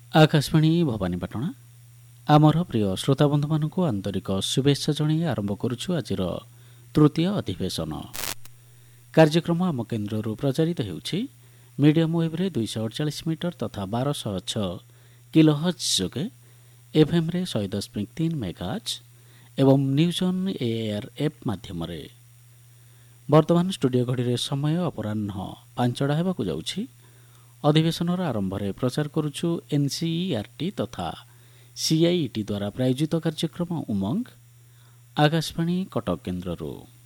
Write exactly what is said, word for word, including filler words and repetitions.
ଆକାଶବାଣୀ ଭବାନୀପାଟଣା। ଆମର ପ୍ରିୟ ଶ୍ରୋତାବନ୍ଧୁମାନଙ୍କୁ ଆନ୍ତରିକ ଶୁଭେଚ୍ଛା ଜଣାଇ ଆରମ୍ଭ କରୁଛୁ ଆଜିର ତୃତୀୟ ଅଧିବେଶନ କାର୍ଯ୍ୟକ୍ରମ। ଆମ କେନ୍ଦ୍ରରୁ ପ୍ରଚାରିତ ହେଉଛି ମିଡ଼ିୟମ୍ ୱେଭ୍ରେ ଦୁଇଶହ ଅଡ଼ଚାଳିଶ ମିଟର ତଥା ବାରଶହ ଛଅ କିଲୋ ହର୍ଟ୍ଜ ଯୋଗେ, ଏଫ୍ଏମ୍ରେ ଶହେ ଦଶ ପଏଣ୍ଟ ତିନି ମେଗାହର୍ଟ୍ଜ ଏବଂ ନ୍ୟୁଜ୍ ଅନ୍ ଏଆର୍ ଏପ୍ ମାଧ୍ୟମରେ। ବର୍ତ୍ତମାନ ଷ୍ଟୁଡ଼ିଓ ଘଡ଼ିରେ ସମୟ ଅପରାହ୍ନ ପାଞ୍ଚଟା ହେବାକୁ ଯାଉଛି। ଅଧିବେଶନର ଆରମ୍ଭରେ ପ୍ରଚାର କରୁଛୁ ଏନ୍ସିଇଆର୍ଟି ତଥା ସିଆଇଇଟି ଦ୍ୱାରା ପ୍ରାୟୋଜିତ କାର୍ଯ୍ୟକ୍ରମ ଉମଙ୍ଗ, ଆକାଶବାଣୀ କଟକ କେନ୍ଦ୍ରରୁ।